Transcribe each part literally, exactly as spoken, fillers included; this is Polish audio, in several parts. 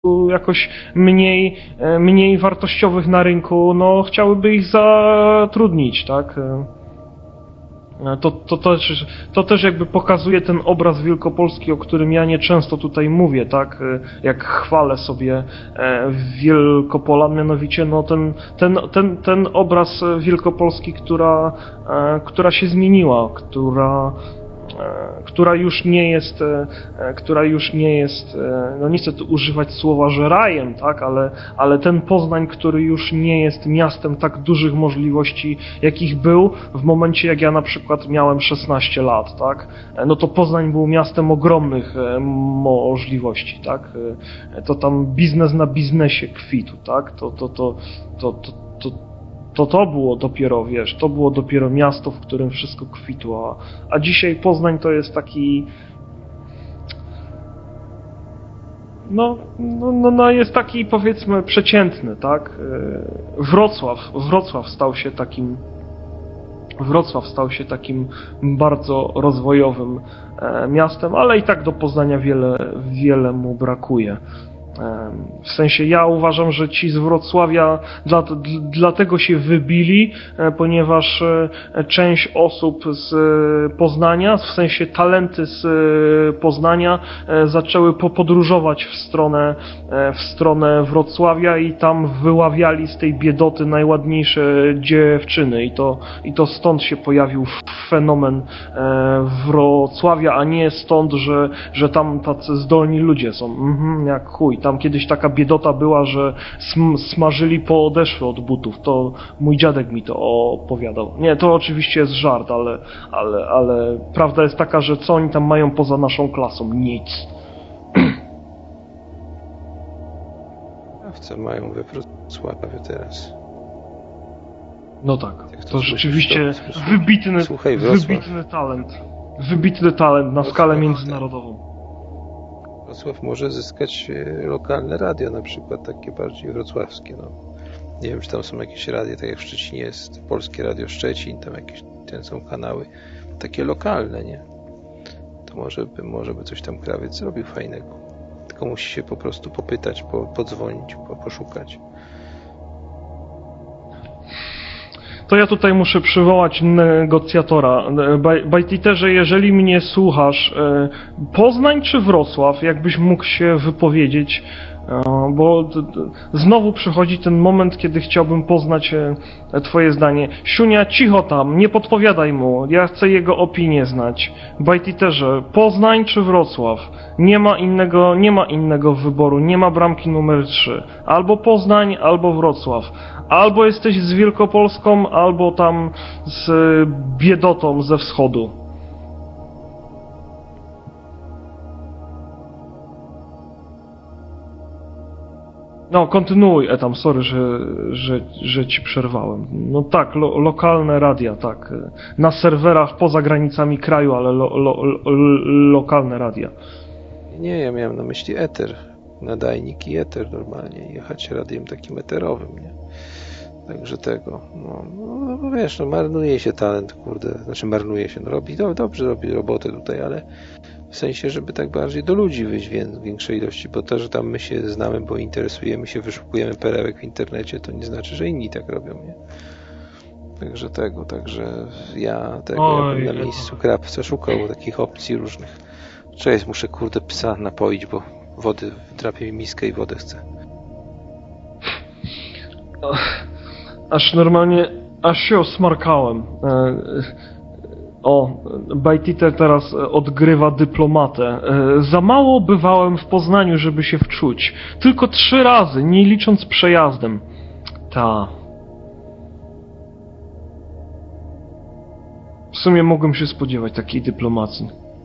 jakoś mniej, mniej wartościowych na rynku, no chciałyby ich zatrudnić, tak? To, to, to, też, to też jakby pokazuje ten obraz Wielkopolski, o którym ja nieczęsto tutaj mówię, tak? Jak chwalę sobie Wielkopolan, mianowicie no ten, ten, ten, ten obraz Wielkopolski, która, która się zmieniła, która która już nie jest, która już nie jest, no nie chcę tu używać słowa, że rajem, tak, ale, ale ten Poznań, który już nie jest miastem tak dużych możliwości, jakich był w momencie, jak ja na przykład miałem szesnaście lat, tak, no to Poznań był miastem ogromnych możliwości, tak, to tam biznes na biznesie kwitł, tak, to, to, to, to, to, to to to było dopiero, wiesz, to było dopiero miasto, w którym wszystko kwitło, a, a dzisiaj Poznań to jest taki, no, no, no, no jest taki, powiedzmy, przeciętny, tak? Wrocław, Wrocław stał się takim, Wrocław stał się takim bardzo rozwojowym miastem, ale i tak do Poznania wiele, wiele mu brakuje. W sensie ja uważam, że ci z Wrocławia dla, dlatego się wybili, ponieważ część osób z Poznania, w sensie talenty z Poznania zaczęły popodróżować w stronę, w stronę Wrocławia i tam wyławiali z tej biedoty najładniejsze dziewczyny i to, i to stąd się pojawił fenomen Wrocławia, a nie stąd, że, że tam tacy zdolni ludzie są. Mhm, jak chuj. Tam kiedyś taka biedota była, że sm- smażyli podeszwy od butów. To mój dziadek mi to opowiadał. Nie, to oczywiście jest żart, ale, ale, ale prawda jest taka, że co oni tam mają poza naszą klasą? Nic. A w co mają we Wrocławiu teraz? No tak, to, to rzeczywiście to, wybitny, Słuchaj, wybitny talent. Wybitny talent na Wrocław, skalę międzynarodową. Wrocław może zyskać lokalne radio, na przykład takie bardziej wrocławskie. No. Nie wiem, czy tam są jakieś radia, tak jak w Szczecinie jest Polskie Radio Szczecin, tam jakieś ten są kanały takie lokalne, nie? To może by, może by coś tam krawiec zrobił fajnego. Tylko musi się po prostu popytać, po, podzwonić, po, poszukać. To ja tutaj muszę przywołać negocjatora. Bajtiterze, jeżeli mnie słuchasz, Poznań czy Wrocław, jakbyś mógł się wypowiedzieć, bo znowu przychodzi ten moment, kiedy chciałbym poznać twoje zdanie. Siunia, cicho tam, nie podpowiadaj mu, ja chcę jego opinię znać. Bajtiterze, Poznań czy Wrocław? Nie ma innego, nie ma innego wyboru, nie ma bramki numer trzy. Albo Poznań, albo Wrocław. Albo jesteś z Wielkopolską, albo tam z biedotą ze wschodu. No, kontynuuj, Etam, sorry, że, że, że ci przerwałem. No tak, lo, lokalne radia, tak. Na serwerach poza granicami kraju, ale lo, lo, lo, lokalne radia. Nie, ja miałem na myśli eter. Nadajnik i eter normalnie. Jechać radiem takim eterowym, nie? Także tego, no, no wiesz, no marnuje się talent, kurde, znaczy marnuje się, no robi, do, dobrze robi robotę tutaj, ale w sensie, żeby tak bardziej do ludzi wyjść w większej ilości, bo to, że tam my się znamy, bo interesujemy się, wyszukujemy perełek w internecie, to nie znaczy, że inni tak robią, nie? Także tego, także ja tego, Oj, ja bym na miejscu krawca szukał takich opcji różnych. Cześć, muszę, kurde, psa napoić, bo wody, drapie mi miskę i wodę chcę. Aż normalnie, aż się osmarkałem. O, Bajtiter teraz odgrywa dyplomatę. Za mało bywałem w Poznaniu, żeby się wczuć. Tylko trzy razy, nie licząc przejazdem. Ta. W sumie mogłem się spodziewać takiej dyplomacji.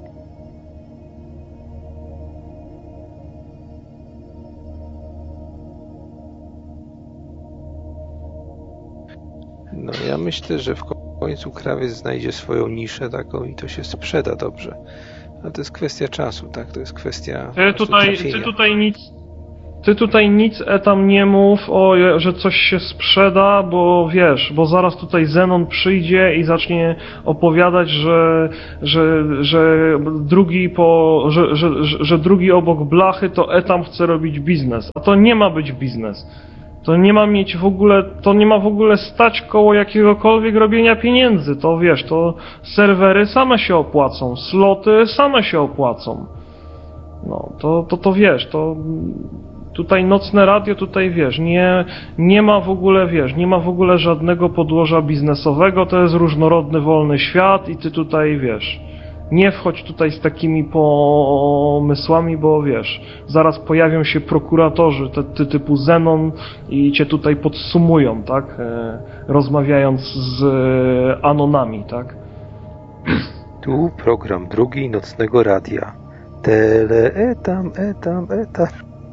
No ja myślę, że w końcu krawiec znajdzie swoją niszę taką i to się sprzeda dobrze. Ale to jest kwestia czasu, tak? To jest kwestia Ty tutaj, ty tutaj nic ty tutaj nic etam nie mów, o, że coś się sprzeda, bo wiesz, bo zaraz tutaj Zenon przyjdzie i zacznie opowiadać, że, że, że drugi po, że, że, że, że drugi obok blachy to etam chce robić biznes. A to nie ma być biznes. To nie ma mieć w ogóle, to nie ma w ogóle stać koło jakiegokolwiek robienia pieniędzy. To wiesz, to serwery same się opłacą, sloty same się opłacą. No, to, to, to wiesz, to tutaj nocne radio, tutaj wiesz, nie, nie ma w ogóle, wiesz, nie ma w ogóle żadnego podłoża biznesowego, to jest różnorodny, wolny świat i ty tutaj, wiesz, nie wchodź tutaj z takimi pomysłami, bo wiesz, zaraz pojawią się prokuratorzy te, te typu Zenon i cię tutaj podsumują, tak, e, rozmawiając z e, anonami, tak. Tu program drugi nocnego radia. Tele etam, etam, etam.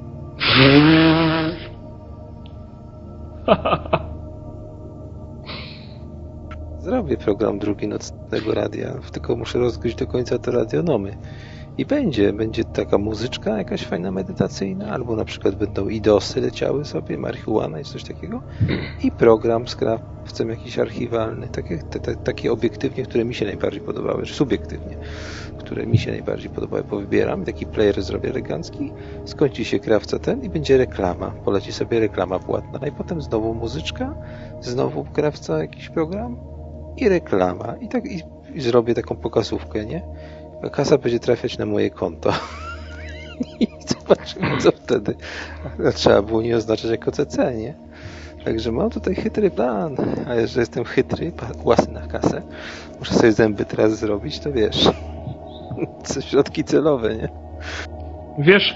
Zrobię program drugi nocnego radia, tylko muszę rozgryźć do końca te radionomy. I będzie, będzie taka muzyczka jakaś fajna, medytacyjna, albo na przykład będą idosy leciały sobie, marihuana i coś takiego. I program z krawcem jakiś archiwalny, takie, te, te, takie obiektywnie, które mi się najbardziej podobały, czy subiektywnie, które mi się najbardziej podobały, bo wybieram, taki player zrobię elegancki, skończy się krawca ten i będzie reklama, poleci sobie reklama płatna i potem znowu muzyczka, znowu krawca jakiś program i reklama i tak i, i zrobię taką pokazówkę, nie? A kasa będzie trafiać na moje konto. I zobaczymy, co wtedy. A trzeba było nie oznaczać jako C C, nie? Także mam tutaj chytry plan. A jeżeli jestem chytry, łasy na kasę, muszę sobie zęby teraz zrobić, to wiesz, środki celowe, nie? Wiesz,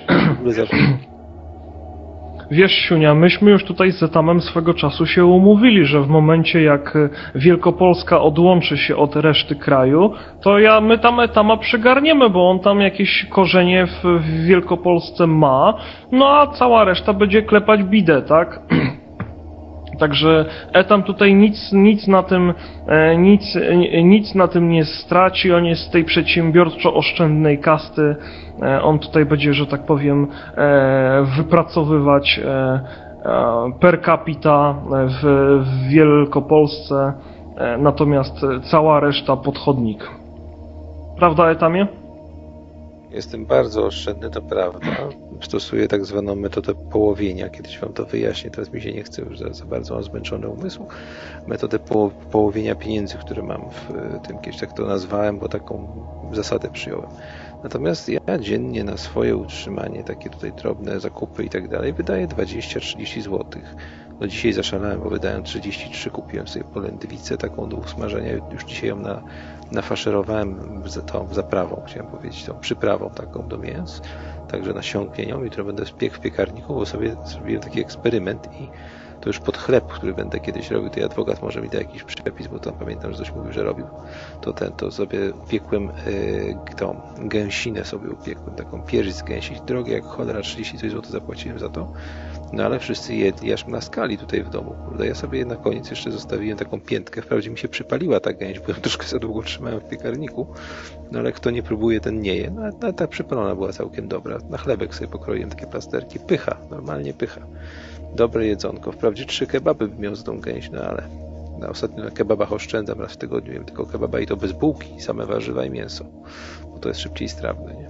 wiesz, Siunia, myśmy już tutaj z Etamem swego czasu się umówili, że w momencie jak Wielkopolska odłączy się od reszty kraju, to ja, my tam Etama przygarniemy, bo on tam jakieś korzenie w, w Wielkopolsce ma, no a cała reszta będzie klepać bidę, tak? Także Etam tutaj nic, nic na tym, e, nic, e, nic na tym nie straci, on jest z tej przedsiębiorczo-oszczędnej kasty, e, on tutaj będzie, że tak powiem, e, wypracowywać e, e, per capita w, w Wielkopolsce, e, natomiast cała reszta podchodnik. Prawda, Etamie? Jestem bardzo oszczędny, to prawda. Stosuję tak zwaną metodę połowienia. Kiedyś wam to wyjaśnię, teraz mi się nie chce już za, za bardzo, mam zmęczony umysł. Metodę po, połowienia pieniędzy, które mam w tym, kiedyś tak to nazwałem, bo taką zasadę przyjąłem. Natomiast ja dziennie na swoje utrzymanie, takie tutaj drobne zakupy i tak dalej, wydaję dwadzieścia trzydzieści złotych. No dzisiaj zaszalałem, bo wydałem trzydzieści trzy, kupiłem sobie polędwicę taką do usmażenia, już dzisiaj ją na, nafaszerowałem tą zaprawą, chciałem powiedzieć, tą przyprawą taką do mięs, także nasiąknie nią, jutro będę piekł w piekarniku, bo sobie zrobiłem taki eksperyment i to już pod chleb, który będę kiedyś robił, to adwokat może mi da jakiś przepis, bo tam pamiętam, że coś mówił, że robił, to ten, to sobie upiekłem yy, tą gęsinę sobie upiekłem, taką pierś z gęsi, drogie jak cholera, trzydzieści coś złotych zapłaciłem za to. No ale wszyscy jedli, aż naskali tutaj w domu, kurde. Ja sobie na koniec jeszcze zostawiłem taką piętkę. Wprawdzie mi się przypaliła ta gęś, bo ją troszkę za długo trzymałem w piekarniku. No ale kto nie próbuje, ten nie je. No ale ta przypalona była całkiem dobra. Na chlebek sobie pokroiłem takie plasterki. Pycha, normalnie pycha. Dobre jedzonko. Wprawdzie trzy kebaby bym miał z tą gęś, no ale na ostatnio na kebabach oszczędzam. Raz w tygodniu jem tylko kebaba i to bez bułki, same warzywa i mięso. Bo to jest szybciej strawne, nie?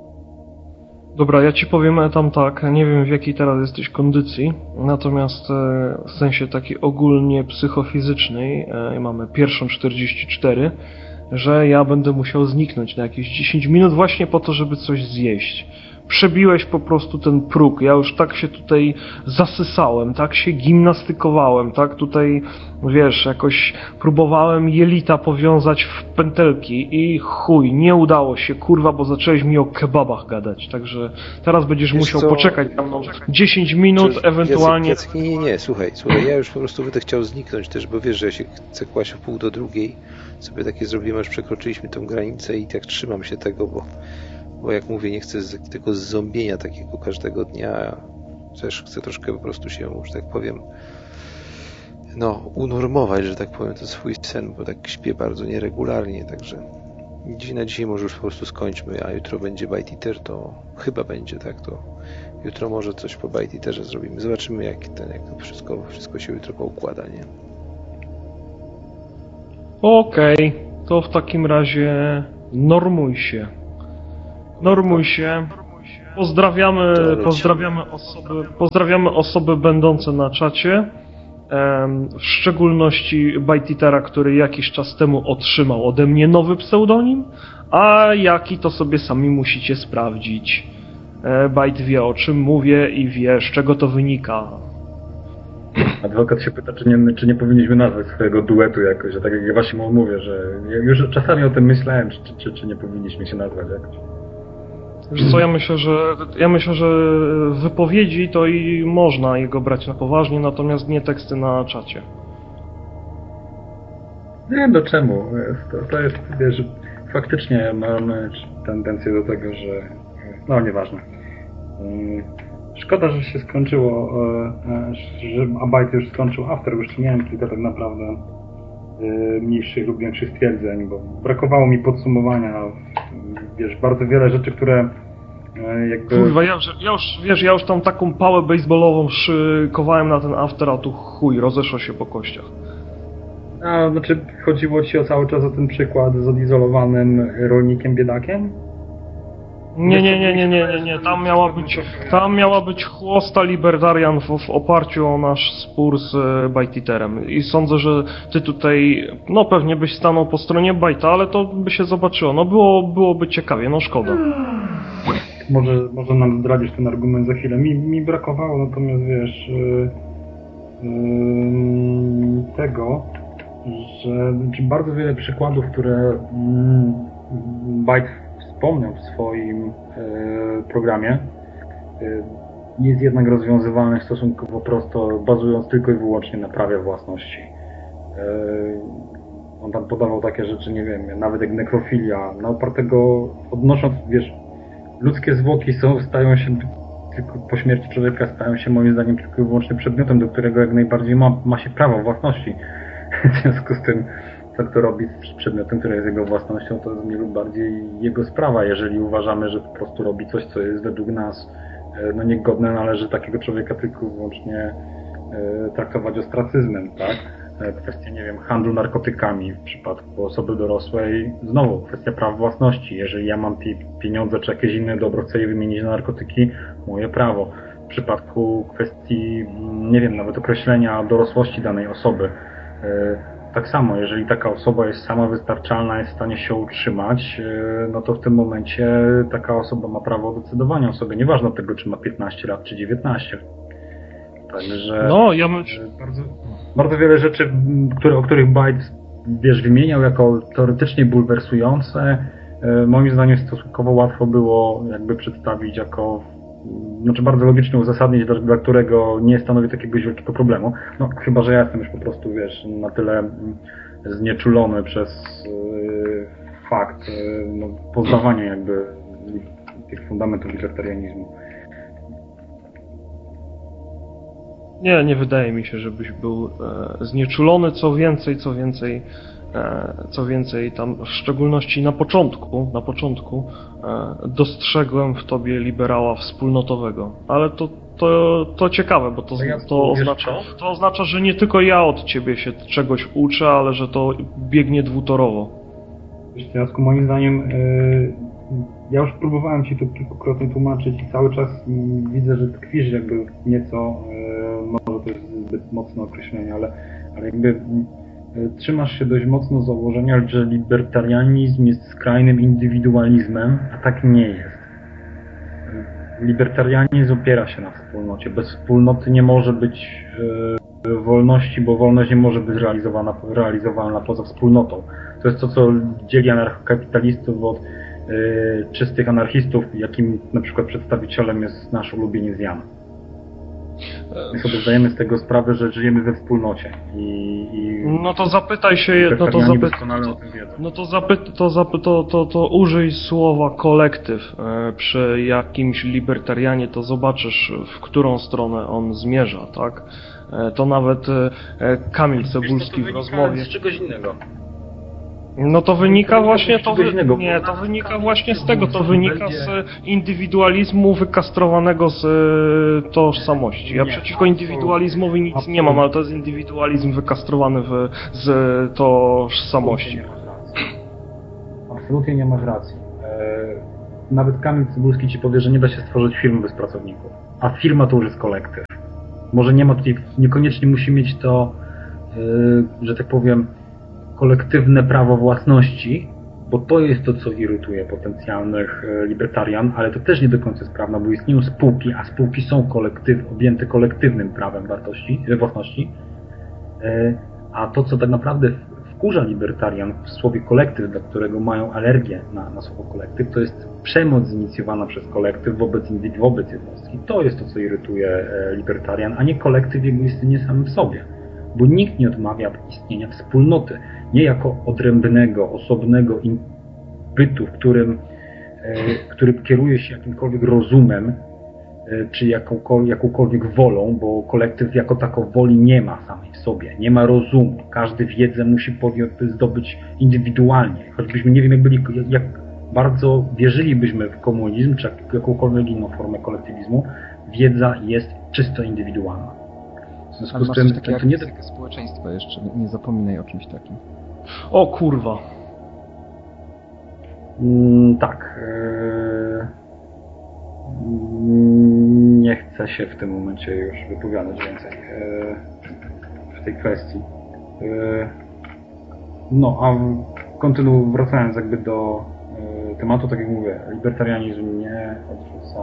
Dobra, ja ci powiem tam tak, nie wiem w jakiej teraz jesteś kondycji, natomiast w sensie takiej ogólnie psychofizycznej, mamy pierwszą czterdzieści cztery, że ja będę musiał zniknąć na jakieś dziesięć minut właśnie po to, żeby coś zjeść. Przebiłeś po prostu ten próg, ja już tak się tutaj zasysałem, tak się gimnastykowałem, tak tutaj, wiesz, jakoś próbowałem jelita powiązać w pętelki i chuj, nie udało się, kurwa, bo zacząłeś mi o kebabach gadać, także teraz będziesz Wiesz musiał co? poczekać za mną dziesięć minut, Czy, ewentualnie... Jacek, Jacek, nie, nie, nie, słuchaj, słuchaj, ja już po prostu będę chciał zniknąć też, bo wiesz, że ja się chcę kłaść o pół do drugiej, sobie takie zrobiłem, aż przekroczyliśmy tą granicę i tak trzymam się tego, bo Bo jak mówię, nie chcę z tego zombienia takiego każdego dnia. Też chcę troszkę po prostu się, że tak powiem, no, unormować, że tak powiem, ten swój sen, bo tak śpię bardzo nieregularnie, także dziś na dzisiaj może już po prostu skończmy, a jutro będzie Bite Eater, to chyba będzie, tak, to jutro może coś po ByteEtherze zrobimy. Zobaczymy, jak, ten, jak to wszystko, wszystko się jutro poukłada, nie? Okej, okay, to w takim razie normuj się. Normuj się. Pozdrawiamy, pozdrawiamy osoby, pozdrawiamy osoby będące na czacie. W szczególności ByteEthera, który jakiś czas temu otrzymał ode mnie nowy pseudonim, a jaki to sobie sami musicie sprawdzić. Byte wie, o czym mówię i wie, z czego to wynika. Adwokat się pyta, czy nie, czy nie powinniśmy nazwać swojego duetu jakoś, że tak jak ja właśnie mówię, że ja już czasami o tym myślałem, czy, czy, czy nie powinniśmy się nazwać jakoś. Wiesz co, ja myślę, że ja myślę, że wypowiedzi to i można jego brać na poważnie, natomiast nie teksty na czacie. Nie, no czemu? To, to jest, wiesz, faktycznie mamy tendencję do tego, że no nieważne. Szkoda, że się skończyło, że Byte już skończył After, bo jeszcze miałem kilka tak naprawdę mniejszych lub większych stwierdzeń, bo brakowało mi podsumowania, wiesz, bardzo wiele rzeczy, które jakby... Kurwa, ja, ja już, wiesz, ja już tam taką pałę baseballową szykowałem na ten After, a tu chuj, rozeszło się po kościach. A, znaczy chodziło ci o cały czas o ten przykład z odizolowanym rolnikiem biedakiem? Nie, nie, nie, nie, nie, nie, nie. Tam miała być, tam miała być chłosta libertarian w, w oparciu o nasz spór z ByteEtherem. I sądzę, że ty tutaj, no pewnie byś stanął po stronie Byte'a, ale to by się zobaczyło. No było, byłoby ciekawie, no szkoda. Może, może nam zdradzisz ten argument za chwilę. Mi, mi brakowało natomiast, wiesz, yy, yy, tego, że znaczy bardzo wiele przykładów, które yy, Byte wspomniał w swoim e, programie, e, jest jednak rozwiązywalny stosunkowo prosto, bazując tylko i wyłącznie na prawie własności. E, on tam podawał takie rzeczy, nie wiem, nawet jak nekrofilia, na opartego, odnosząc, wiesz, ludzkie zwłoki są, stają się, tylko po śmierci człowieka stają się moim zdaniem tylko i wyłącznie przedmiotem, do którego jak najbardziej ma, ma się prawo własności. W związku z tym, co kto robi z przedmiotem, który jest jego własnością, to jest mniej lub bardziej jego sprawa. Jeżeli uważamy, że po prostu robi coś, co jest według nas no niegodne, należy takiego człowieka tylko i wyłącznie e, traktować ostracyzmem, tak? Kwestia, nie wiem, handlu narkotykami w przypadku osoby dorosłej, znowu kwestia praw własności. Jeżeli ja mam pieniądze czy jakieś inne dobro, chcę je wymienić na narkotyki, moje prawo. W przypadku kwestii, nie wiem, nawet określenia dorosłości danej osoby, e, tak samo, jeżeli taka osoba jest samowystarczalna, jest w stanie się utrzymać, no to w tym momencie taka osoba ma prawo decydowania o sobie, nieważne od tego, czy ma piętnaście lat, czy dziewiętnaście. Także no, ja myślę... bardzo, bardzo wiele rzeczy, które, o których Byte, wiesz, wymieniał jako teoretycznie bulwersujące, moim zdaniem stosunkowo łatwo było jakby przedstawić jako, znaczy bardzo logicznie uzasadnić, dla, dla którego nie stanowi takiegoś wielkiego problemu. No chyba, że ja jestem już po prostu, wiesz, na tyle znieczulony przez yy, fakt yy, no, poznawania jakby tych fundamentów libertarianizmu. Nie, nie wydaje mi się, żebyś był e, znieczulony, co więcej, co więcej, e, co więcej tam, w szczególności na początku, na początku e, dostrzegłem w tobie liberała wspólnotowego, ale to, to, to ciekawe, bo to, to, oznacza, to oznacza, że nie tylko ja od ciebie się czegoś uczę, ale że to biegnie dwutorowo. Wiesz, Jasku, moim zdaniem yy, ja już próbowałem ci to kilkukrotnie tłumaczyć i cały czas yy, widzę, że tkwisz jakby nieco, yy, może to jest zbyt mocne określenie, ale, ale jakby yy, trzymasz się dość mocno założenia, że libertarianizm jest skrajnym indywidualizmem, a tak nie jest. Libertarianizm opiera się na wspólnocie. Bez wspólnoty nie może być yy, wolności, bo wolność nie może być realizowana, realizowana poza wspólnotą. To jest to, co dzieli anarchokapitalistów od yy, czystych anarchistów, jakim na przykład przedstawicielem jest nasz ulubieniec Jan. My sobie zdajemy z tego sprawę, że żyjemy we wspólnocie. I, i no to zapytaj się, no to zapytaj, no to zapytaj, to, zapy, to, to, to użyj słowa kolektyw e, przy jakimś libertarianie, to zobaczysz, w którą stronę on zmierza, tak? E, to nawet e, Kamil Cebulski w rozmowie... z czegoś innego. No to wynika właśnie, to wy... nie, to wynika właśnie z tego, to wynika z indywidualizmu wykastrowanego z tożsamości. Ja przeciwko indywidualizmowi nic nie mam, ale to jest indywidualizm wykastrowany w, z tożsamości. Absolutnie nie masz racji. Nawet Kamil Cybulski ci powie, że nie da się stworzyć firmy bez pracowników. A firma to już jest kolektyw. Może nie ma tutaj, niekoniecznie musi mieć to, że tak powiem, kolektywne prawo własności, bo to jest to, co irytuje potencjalnych libertarian, ale to też nie do końca jest prawda, bo istnieją spółki, a spółki są kolektyw, objęte kolektywnym prawem wartości, własności, a to, co tak naprawdę wkurza libertarian w słowie kolektyw, dla którego mają alergię na, na słowo kolektyw, to jest przemoc zinicjowana przez kolektyw wobec indywidu, wobec jednostki. To jest to, co irytuje libertarian, a nie kolektyw jego istnienie samym w sobie. Bo nikt nie odmawia istnienia wspólnoty, nie jako odrębnego, osobnego bytu, w którym, który kieruje się jakimkolwiek rozumem, czy jakąkolwiek, jakąkolwiek wolą, bo kolektyw jako tako woli nie ma samej w sobie, nie ma rozumu. Każdy wiedzę musi zdobyć indywidualnie. Choćbyśmy nie wiem, jak, byli, jak bardzo wierzylibyśmy w komunizm, czy jakąkolwiek inną formę kolektywizmu, wiedza jest czysto indywidualna. W związku z tym, takie to nie do... społeczeństwa jeszcze, nie zapominaj o czymś takim. O kurwa. Mm, tak. Yy... Nie chcę się w tym momencie już wypowiadać więcej yy, w tej kwestii. Yy... No, a kontynu wracając jakby do yy, tematu, tak jak mówię, libertarianizm nie odrzuca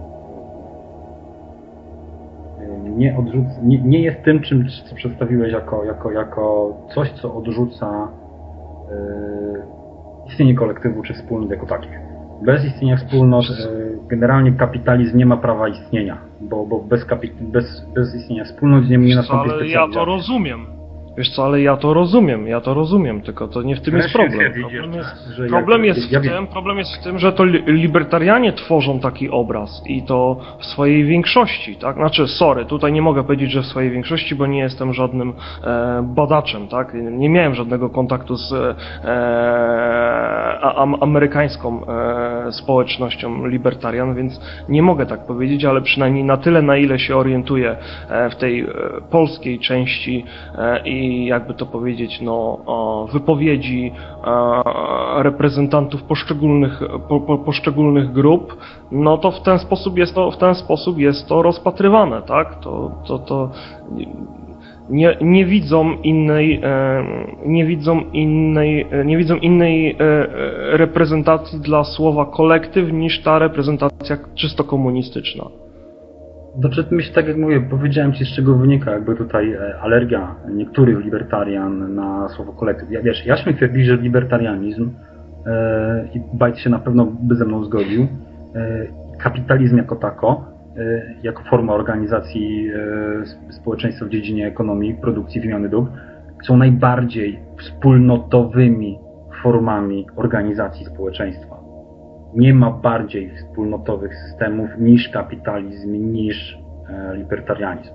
Nie, odrzuca, nie, nie jest tym, czym, co przedstawiłeś jako, jako, jako coś, co odrzuca yy, istnienie kolektywu czy wspólnot jako takich. Bez istnienia wspólnot yy, generalnie kapitalizm nie ma prawa istnienia, bo, bo bez, kapi- bez, bez istnienia wspólnot nie, nie nastąpi specjalizacja. Ale ja to rozumiem. Wiesz co, ale ja to rozumiem, ja to rozumiem, tylko to nie w tym jest problem. Problem jest, problem jest w tym, problem jest w tym, że to libertarianie tworzą taki obraz i to w swojej większości, tak? Znaczy, sorry, tutaj nie mogę powiedzieć, że w swojej większości, bo nie jestem żadnym e, badaczem, tak? Nie miałem żadnego kontaktu z e, a, amerykańską e, społecznością libertarian, więc nie mogę tak powiedzieć, ale przynajmniej na tyle, na ile się orientuję e, w tej e, polskiej części e, i i jakby to powiedzieć, no, wypowiedzi reprezentantów poszczególnych, po, po, poszczególnych grup, no to w ten sposób jest to, w ten sposób jest to rozpatrywane, tak? To, to, to nie, nie widzą innej, nie widzą innej, nie widzą innej reprezentacji dla słowa kolektyw niż ta reprezentacja czysto komunistyczna. Znaczy, myślę, tak jak mówię, powiedziałem Ci, z czego wynika jakby tutaj alergia niektórych libertarian na słowo kolektyw. Ja, wiesz, Jaśmie twierdzi, że libertarianizm e, i Bajt się na pewno by ze mną zgodził, e, kapitalizm jako tako, e, jako forma organizacji e, społeczeństwa w dziedzinie ekonomii, produkcji, wymiany dóbr, są najbardziej wspólnotowymi formami organizacji społeczeństwa. Nie ma bardziej wspólnotowych systemów niż kapitalizm, niż e, libertarianizm.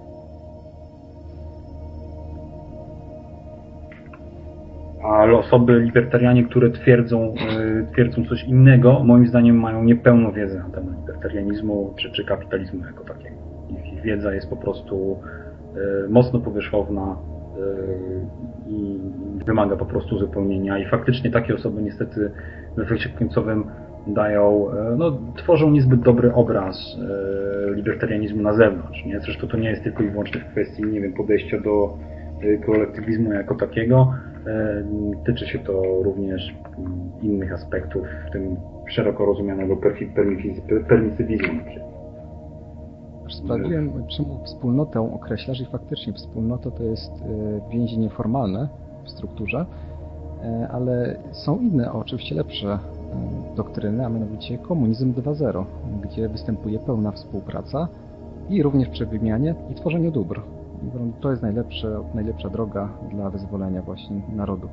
Ale osoby libertarianie, które twierdzą, e, twierdzą coś innego, moim zdaniem mają niepełną wiedzę na temat libertarianizmu czy, czy kapitalizmu jako takiego. Ich, ich wiedza jest po prostu e, mocno powierzchowna e, i wymaga po prostu uzupełnienia. I faktycznie takie osoby niestety w efekcie końcowym dają, no, tworzą niezbyt dobry obraz e, libertarianizmu na zewnątrz. Nie? Zresztą to nie jest tylko i wyłącznie w kwestii, nie wiem, podejścia do e, kolektywizmu jako takiego. E, tyczy się to również innych aspektów, w tym szeroko rozumianego permisywizmu na przykład. Sprawdziłem, czemu wspólnotę określasz i faktycznie wspólnota to jest więzi nieformalne w strukturze, ale są inne, oczywiście lepsze doktryny, a mianowicie komunizm dwa zero, gdzie występuje pełna współpraca i również przy wymianie i tworzeniu dóbr. To jest najlepsze, najlepsza droga dla wyzwolenia właśnie narodu.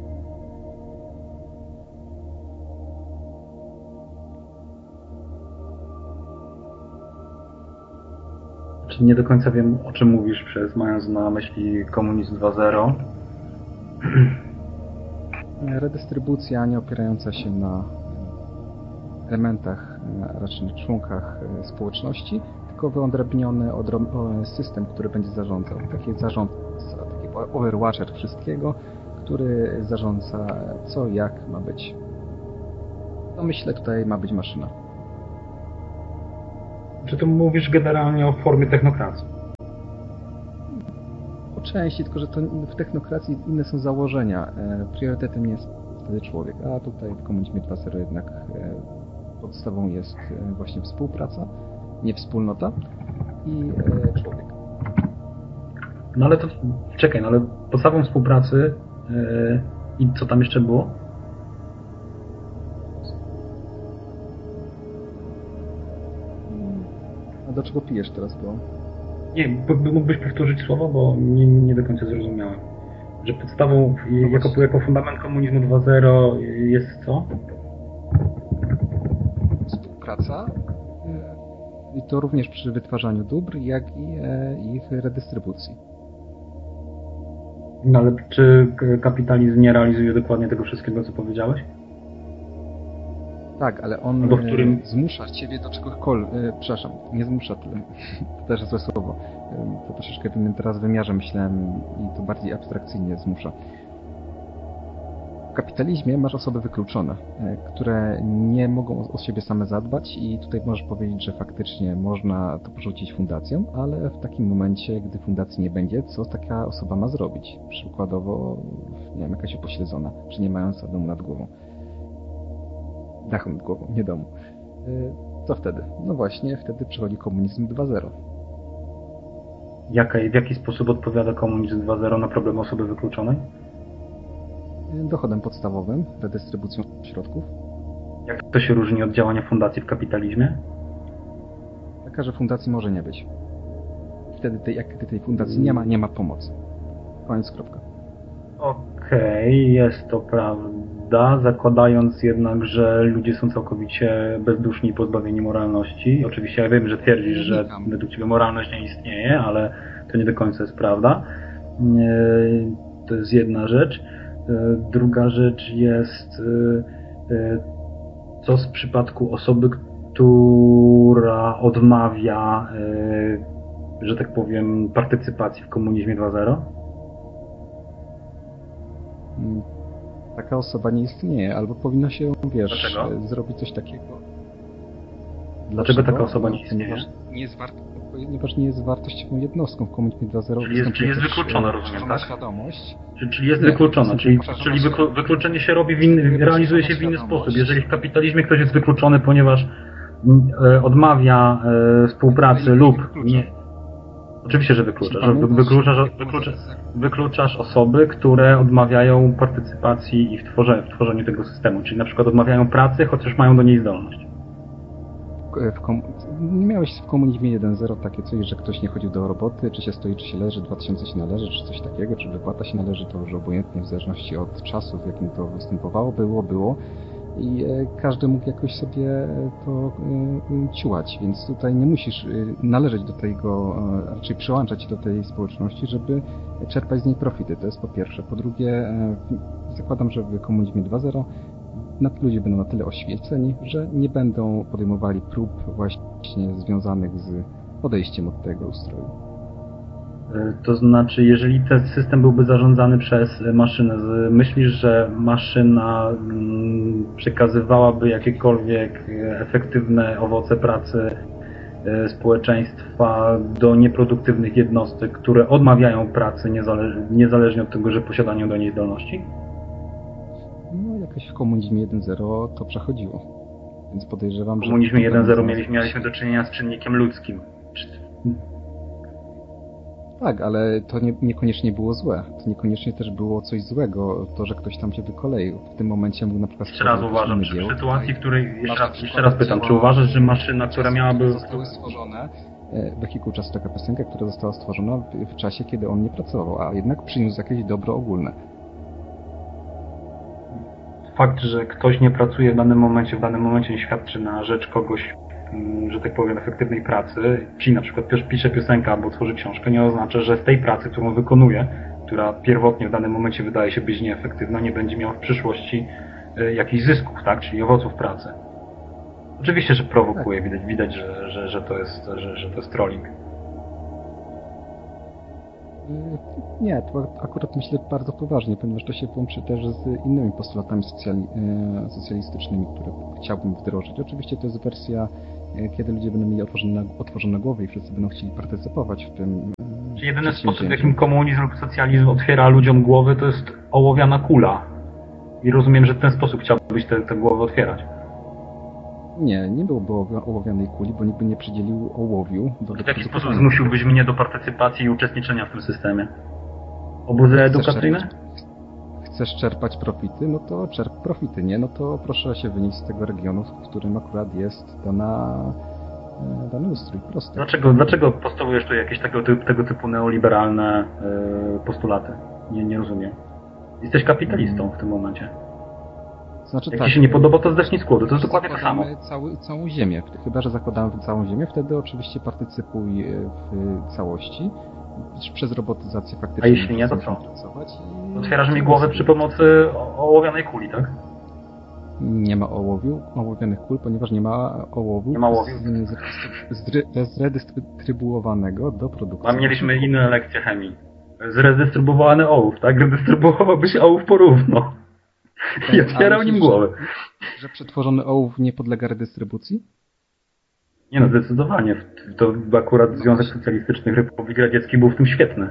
Nie do końca wiem, o czym mówisz, przez mając na myśli komunizm dwa zero. redystrybucja nie opierająca się na elementach, a raczej na członkach społeczności, tylko wyodrębniony system, który będzie zarządzał. Taki zarządca, taki overwatcher wszystkiego, który zarządza co, jak ma być. No myślę, tutaj ma być maszyna. Czy tu mówisz generalnie o formie technokracji? Po części, tylko że to w technokracji inne są założenia. Priorytetem jest wtedy człowiek, a tutaj w komunizmie dwa zero jednak podstawą jest właśnie współpraca, nie wspólnota i człowiek. No ale to, czekaj, no ale podstawą współpracy yy, i co tam jeszcze było? A do czego pijesz teraz, bo... Nie, mógłbyś powtórzyć słowo, bo nie, nie do końca zrozumiałem. Że podstawą, no jako, jako fundament komunizmu dwa zero jest co? Współpraca. I to również przy wytwarzaniu dóbr, jak i e, ich redystrybucji. No ale czy kapitalizm nie realizuje dokładnie tego wszystkiego, co powiedziałeś? Tak, ale on w którym... e, zmusza ciebie do czegokolwiek. E, przepraszam, nie zmusza, to, to też złe słowo. E, to troszeczkę w innym teraz wymiarze myślałem i to bardziej abstrakcyjnie zmusza. W kapitalizmie masz osoby wykluczone, e, które nie mogą o siebie same zadbać i tutaj możesz powiedzieć, że faktycznie można to porzucić fundacjom, ale w takim momencie, gdy fundacji nie będzie, co taka osoba ma zrobić? Przykładowo, nie wiem, jakaś upośledzona, czy nie mająca domu nad głową. Dachu nad głową, nie domu. Co wtedy? No właśnie, wtedy przychodzi komunizm dwa zero. Jaka, w jaki sposób odpowiada komunizm dwa zero na problem osoby wykluczonej? Dochodem podstawowym, redystrybucją środków. Jak to się różni od działania fundacji w kapitalizmie? Taka, że fundacji może nie być. Wtedy, tej, jak tej fundacji nie ma, nie ma pomocy. Koniec, kropka. Okej, okay, jest to prawda, zakładając jednak, że ludzie są całkowicie bezduszni i pozbawieni moralności. Oczywiście ja wiem, że twierdzisz, że według ciebie moralność nie istnieje, ale to nie do końca jest prawda. To jest jedna rzecz. Druga rzecz jest, co w przypadku osoby, która odmawia, że tak powiem, partycypacji w komunizmie dwa zero? Taka osoba nie istnieje, albo powinno się, wiesz, Dlaczego? zrobić coś takiego. Dlaczego, Dlaczego taka osoba nie istnieje? Ponieważ nie jest, wart... ponieważ nie jest wartościową jednostką w komunizmie dwa zero. Czyli jest, czyli jest wykluczona, rozumiem, tak? Świadomość. Czyli, czyli jest nie, wykluczona, czyli, czyli wyklu, wykluczenie się robi w inny, realizuje się w inny sposób. Jeżeli w kapitalizmie ktoś jest wykluczony, ponieważ e, odmawia e, współpracy lub nie... Oczywiście, że wykluczasz. Wykluczasz, wykluczasz, wykluczasz osoby, które odmawiają partycypacji i w tworzeniu, w tworzeniu tego systemu. Czyli na przykład odmawiają pracy, chociaż mają do niej zdolność. W kom... Nie miałeś w komunizmie jeden zero takie coś, że ktoś nie chodził do roboty, czy się stoi, czy się leży, dwa tysiące się należy, czy coś takiego, czy wypłata się należy, to już obojętnie w zależności od czasu, w jakim to występowało, było, było. I każdy mógł jakoś sobie to ciułać, więc tutaj nie musisz należeć do tego, raczej przyłączać do tej społeczności, żeby czerpać z niej profity. To jest po pierwsze. Po drugie, zakładam, że w komunizmie dwa zero ludzie będą na tyle oświeceni, że nie będą podejmowali prób właśnie związanych z odejściem od tego ustroju. To znaczy, jeżeli ten system byłby zarządzany przez maszynę, myślisz, że maszyna przekazywałaby jakiekolwiek efektywne owoce pracy społeczeństwa do nieproduktywnych jednostek, które odmawiają pracy niezależnie od tego, że posiadają do niej zdolności? No, jakoś w komunizmie jeden zero to przechodziło. Więc podejrzewam, że... W komunizmie jeden zero mieliśmy, mieliśmy do czynienia z czynnikiem ludzkim. Tak, ale to nie, niekoniecznie było złe. To niekoniecznie też było coś złego, to, że ktoś tam się wykoleił. W tym momencie mógł na przykład... Jeszcze raz uważam, że w sytuacji, w której... Jeszcze raz, jeszcze raz pytam, czy uważasz, że maszyna, która miałaby... Zostały stworzone, wehikuł czasu, taka piosenka, która została stworzona w, w czasie, kiedy on nie pracował, a jednak przyniósł jakieś dobro ogólne. Fakt, że ktoś nie pracuje w danym momencie, w danym momencie nie świadczy na rzecz kogoś, że tak powiem, efektywnej pracy, czyli na przykład pisze piosenkę albo tworzy książkę, nie oznacza, że z tej pracy, którą wykonuje, która pierwotnie w danym momencie wydaje się być nieefektywna, nie będzie miała w przyszłości y, jakichś zysków, tak? Czyli owoców pracy. Oczywiście, że prowokuje, widać, widać że, że, że, to jest, że, że to jest trolling. Nie, to akurat myślę bardzo poważnie, ponieważ to się łączy też z innymi postulatami socjali, socjalistycznymi, które chciałbym wdrożyć. Oczywiście to jest wersja, kiedy ludzie będą mieli otworzone, otworzone głowy i wszyscy będą chcieli partycypować w tym. Czyli jedyny sposób, w jakim komunizm lub socjalizm otwiera ludziom głowy, to jest ołowiana kula. I rozumiem, że w ten sposób chciałbyś te, te głowy otwierać. Nie, nie byłoby ołowianej kuli, bo nikt by nie przydzielił ołowiu. Do w jaki sposób zmusiłbyś mnie do partycypacji i uczestniczenia w tym systemie? Obozy edukacyjne? Czerpać, chcesz czerpać profity? No to czerp profity, nie? No to proszę się wynieść z tego regionu, w którym akurat jest dana, dany ustrój. Prosty. Dlaczego, dlaczego postulujesz tu jakieś tego, tego typu neoliberalne yy, postulaty? Nie, nie rozumiem. Jesteś kapitalistą w tym momencie. Znaczy, Jak tak, ci się nie podoba, to zdechnij z głodu. To jest dokładnie to samo. Cały, całą ziemię. Chyba że zakładamy całą ziemię, wtedy oczywiście partycypuj w całości. Przez robotyzację faktycznie. A jeśli nie, to co? Otwierasz mi głowę przy pomocy ołowianej kuli, tak? Nie ma ołowiu, ołowianych kul, ponieważ nie ma ołowiu, nie ma ołowiu. zredystrybuowanego do produkcji. A mieliśmy inne lekcje chemii. Zredystrybuowany ołów, tak? Redystrybuowałbyś ołów porówno. I otwierał nim głowę. Że, że przetworzony ołów nie podlega redystrybucji? Nie no, zdecydowanie. To akurat Związek Socjalistycznych Republik Radzieckich był w tym świetny.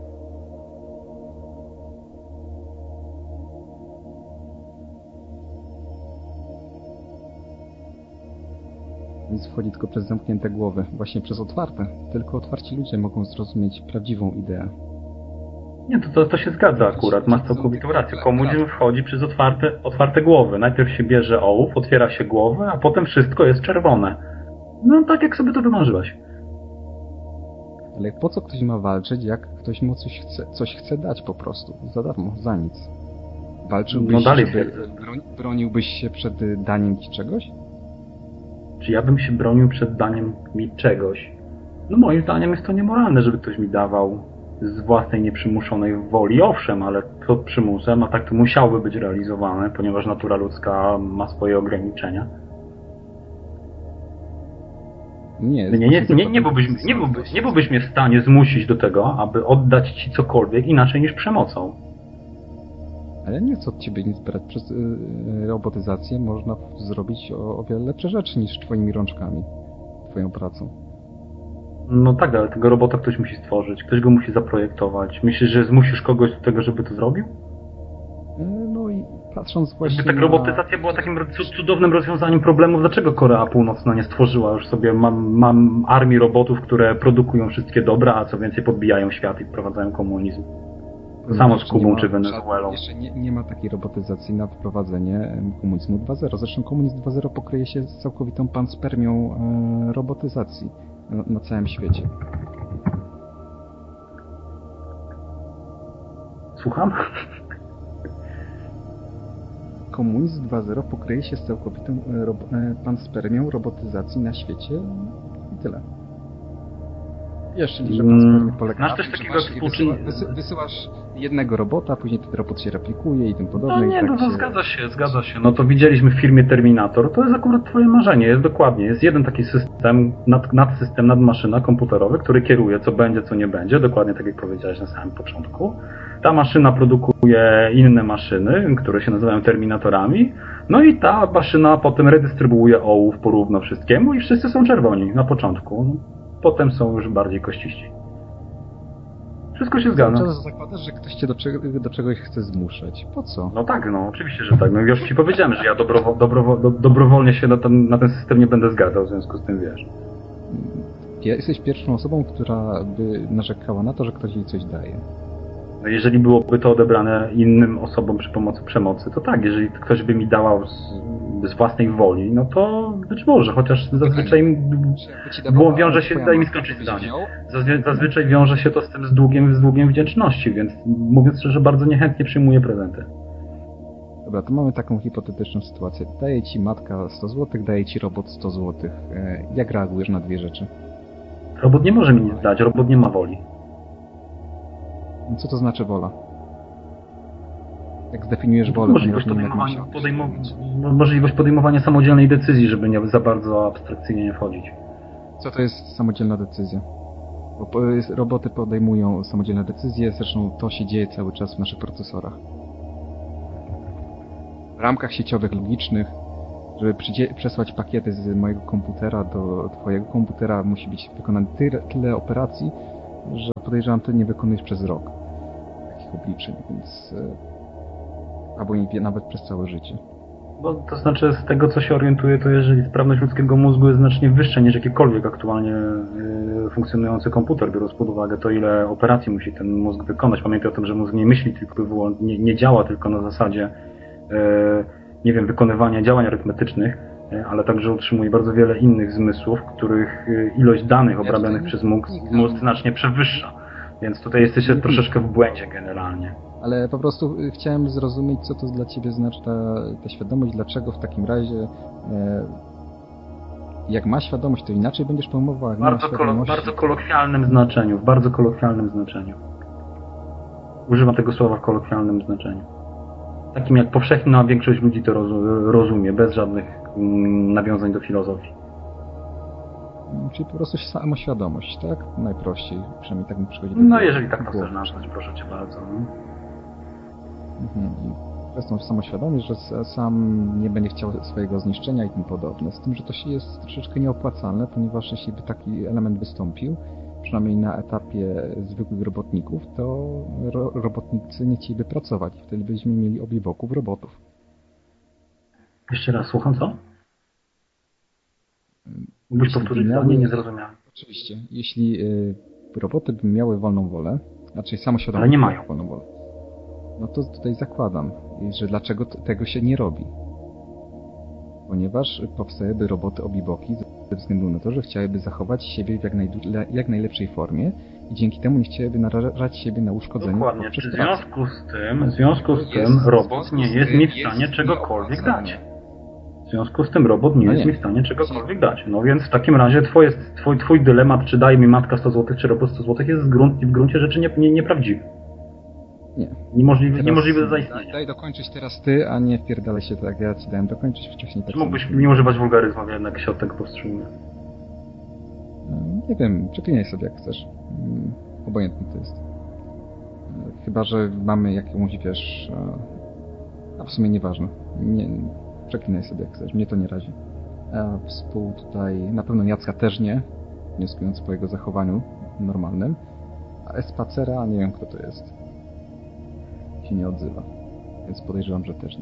Więc wchodzi tylko przez zamknięte głowy, właśnie przez otwarte. Tylko otwarci ludzie mogą zrozumieć prawdziwą ideę. Nie, to, to, to się zgadza akurat, masz całkowitą rację. Komunizm wchodzi przez otwarte, otwarte głowy. Najpierw się bierze ołów, otwiera się głowę, a potem wszystko jest czerwone. No tak jak sobie to wymarzyłeś. Ale po co ktoś ma walczyć, jak ktoś mu coś chce, coś chce dać po prostu? Za darmo, za nic. Walczyłbyś, no dalej żeby, broń, broniłbyś się przed daniem ci czegoś? Czy ja bym się bronił przed daniem mi czegoś? No moim zdaniem jest to niemoralne, żeby ktoś mi dawał z własnej nieprzymuszonej woli. Owszem, ale pod przymusem, a tak to musiałoby być realizowane, ponieważ natura ludzka ma swoje ograniczenia. Nie, nie, nie, nie, nie, byłbyś, nie, byłbyś, nie byłbyś mnie w stanie zmusić do tego, aby oddać ci cokolwiek inaczej niż przemocą. Ale nie chcę od ciebie nic brać. Przez yy, robotyzację można zrobić o, o wiele lepsze rzeczy niż twoimi rączkami, twoją pracą. No tak, ale tego robota ktoś musi stworzyć, ktoś go musi zaprojektować. Myślisz, że zmusisz kogoś do tego, żeby to zrobił? Yy, no i patrząc właśnie Gdyby tak robotyzacja na... była takim cudownym rozwiązaniem problemów, dlaczego Korea Północna nie stworzyła już sobie mam, mam armii robotów, które produkują wszystkie dobra, a co więcej podbijają świat i wprowadzają komunizm? Samo z Kubą czy Wenezuelą. Jeszcze nie, nie ma takiej robotyzacji na wprowadzenie komunizmu dwa zero. Zresztą komunizm dwa zero pokryje się z całkowitą panspermią e, robotyzacji na, na całym świecie. Słucham? Komunizm dwa zero pokryje się z całkowitą e, ro, e, panspermią robotyzacji na świecie i tyle. Jeszcze że panspermia polega Masz na też tym, takiego wysyłasz, wysyłasz, wysyłasz jednego robota, później ten robot się replikuje i tym podobne. No nie, i tak no to się... zgadza się, zgadza się. No to widzieliśmy w filmie Terminator. To jest akurat twoje marzenie, jest dokładnie. Jest jeden taki system, nad, nadsystem, nadmaszyna komputerowy, który kieruje, co będzie, co nie będzie. Dokładnie tak jak powiedziałeś na samym początku. Ta maszyna produkuje inne maszyny, które się nazywają Terminatorami. No i ta maszyna potem redystrybuuje ołów porówno wszystkiemu i wszyscy są czerwoni na początku. Potem są już bardziej kościści. Wszystko się zgadza. Cały czas zakładasz, że ktoś cię do, czego, do czegoś chce zmuszać. Po co? No tak, no oczywiście, że tak. No już ci powiedziałem, że ja dobrowo, dobrowo, do, dobrowolnie się na ten, na ten system nie będę zgadzał, w związku z tym wiesz. Jesteś pierwszą osobą, która by narzekała na to, że ktoś jej coś daje. No jeżeli byłoby to odebrane innym osobom przy pomocy przemocy, to tak. Jeżeli ktoś by mi dawał z, z własnej woli, no to być może, chociaż zazwyczaj było, wiąże się, daj mi skończyć zdanie, zazwyczaj wiąże się to z tym z długiem, z długiem wdzięczności, więc mówiąc szczerze, bardzo niechętnie przyjmuję prezenty. Dobra, to mamy taką hipotetyczną sytuację. Daje ci matka sto złotych, daje ci robot sto złotych. Jak reagujesz na dwie rzeczy? Robot nie może mi nic dać, robot nie ma woli. Co to znaczy wola? Jak zdefiniujesz wolę? Możliwość podejmowania, podejmow- możliwość podejmowania samodzielnej decyzji, żeby nie za bardzo abstrakcyjnie nie wchodzić. Co to jest samodzielna decyzja? Bo po- jest- roboty podejmują samodzielne decyzje, zresztą to się dzieje cały czas w naszych procesorach. W ramkach sieciowych, logicznych, żeby przydzie- przesłać pakiety z mojego komputera do twojego komputera, musi być wykonane tyle, tyle operacji, że podejrzewam, ty nie wykonujesz przez rok takich obliczeń, więc... e, albo nie, nawet przez całe życie. Bo to znaczy, z tego co się orientuję, to jeżeli sprawność ludzkiego mózgu jest znacznie wyższa niż jakikolwiek aktualnie y, funkcjonujący komputer, biorąc pod uwagę to, ile operacji musi ten mózg wykonać. Pamiętaj o tym, że mózg nie myśli, tylko nie, nie działa tylko na zasadzie y, nie wiem, wykonywania działań arytmetycznych, y, ale także utrzymuje bardzo wiele innych zmysłów, których y, ilość danych obrabianych przez mózg, mózg znacznie przewyższa. Więc tutaj jesteście troszeczkę w błędzie generalnie. Ale po prostu chciałem zrozumieć, co to dla ciebie znaczy ta, ta świadomość, dlaczego w takim razie e, jak ma świadomość, to inaczej będziesz pojmował, jak bardzo, ma świadomość... W bardzo kolokwialnym znaczeniu, w bardzo kolokwialnym znaczeniu. Używam tego słowa w kolokwialnym znaczeniu. Takim jak powszechna większość ludzi to rozumie, bez żadnych mm, nawiązań do filozofii. Czyli po prostu samoświadomość, tak? Najprościej, przynajmniej tak mi przychodzi do No głowy. jeżeli tak to chcesz nazwać, proszę cię bardzo. No. Mhm. I przez tą samoświadomość, że sam nie będzie chciał swojego zniszczenia i tym podobne. Z tym, że to się jest troszeczkę nieopłacalne, ponieważ jeśli by taki element wystąpił, przynajmniej na etapie zwykłych robotników, to ro robotnicy nie chcieliby pracować. Wtedy byśmy mieli obie boków robotów. Jeszcze raz, słucham co? Mógłbyś powtórzyć zdanie? Nie zrozumiałem. Oczywiście. Jeśli y, roboty by miały wolną wolę, znaczy samoświadomość... Ale nie mają. Wolną wolę, no to tutaj zakładam, że dlaczego tego się nie robi. Ponieważ powstałyby roboty obiboki ze względu na to, że chciałyby zachować siebie w jak, jak najlepszej formie i dzięki temu nie chciałyby narażać siebie na uszkodzenie. Dokładnie. W związku z tym, w związku z tym robot nie jest mi w stanie czegokolwiek dać. W związku z tym robot nie no jest nie. mi w stanie czegokolwiek dać. No więc w takim razie twoje, twój, twój dylemat, czy daje mi matka sto złotych, czy robot sto złotych, jest w, grunt, w gruncie rzeczy nie, nie, nieprawdziwy. Nie. Niemożliwy, niemożliwy do zaistnienia. Daj, daj dokończyć teraz ty, a nie wpierdalaj się tak. Ja ci dałem dokończyć wcześniej. Tak czy mógłbyś nie używać wulgaryzmu, jednak się od tego powstrzymuje. Nie wiem, przeklinaj sobie jak chcesz. Obojętnie to jest. Chyba, że mamy jakąś, wiesz... A w sumie nieważne. Nie, przeklinaj sobie jak chcesz, mnie to nie razi. A współ tutaj, na pewno Jacka też nie, wnioskując po jego zachowaniu normalnym. A Espacera, nie wiem kto to jest. Się nie odzywa, więc podejrzewam, że też nie.